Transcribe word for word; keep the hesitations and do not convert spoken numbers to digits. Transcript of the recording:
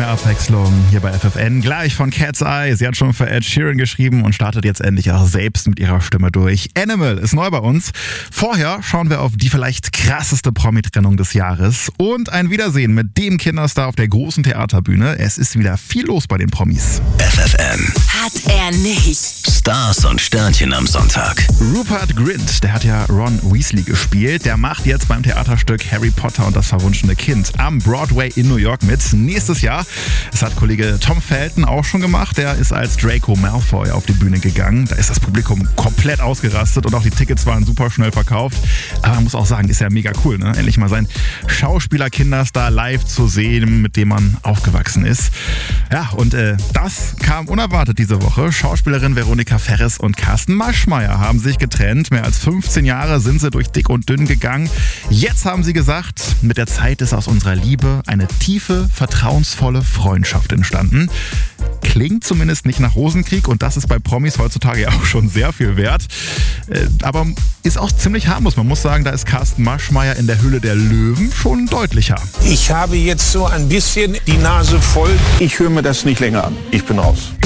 Mehr Abwechslung hier bei F F N. Gleich von Cat's Eye. Sie hat schon für Ed Sheeran geschrieben und startet jetzt endlich auch selbst mit ihrer Stimme durch. Animal ist neu bei uns. Vorher schauen wir auf die vielleicht krasseste Promi-Trennung des Jahres und ein Wiedersehen mit dem Kinderstar auf der großen Theaterbühne. Es ist wieder viel los bei den Promis. F F N. Hat er nicht. Stars und Sternchen am Sonntag. Rupert Grint, der hat ja Ron Weasley gespielt. Der macht jetzt beim Theaterstück Harry Potter und das verwunschene Kind am Broadway in New York mit. Nächstes Jahr. Das hat Kollege Tom Felton auch schon gemacht. Der ist als Draco Malfoy auf die Bühne gegangen. Da ist das Publikum komplett ausgerastet und auch die Tickets waren super schnell verkauft. Aber man muss auch sagen, ist ja mega cool, ne? Endlich mal sein Schauspieler-Kinderstar live zu sehen, mit dem man aufgewachsen ist. Ja, und äh, das kam unerwartet diese Woche. Schauspielerin Veronika Ferres und Carsten Maschmeyer haben sich getrennt. Mehr als fünfzehn Jahre sind sie durch dick und dünn gegangen. Jetzt haben sie gesagt, mit der Zeit ist aus unserer Liebe eine tiefe, vertrauensvolle Freundschaft entstanden. Klingt zumindest nicht nach Rosenkrieg und das ist bei Promis heutzutage ja auch schon sehr viel wert. Aber ist auch ziemlich harmlos. Man muss sagen, da ist Carsten Maschmeyer in der Höhle der Löwen schon deutlicher. Ich habe jetzt so ein bisschen die Nase voll. Ich höre mir das nicht länger an. Ich bin raus.